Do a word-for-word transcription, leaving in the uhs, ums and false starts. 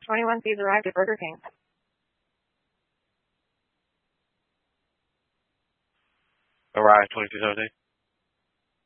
twenty-one C's arrived at Burger King. Arrived twenty-two seventeen.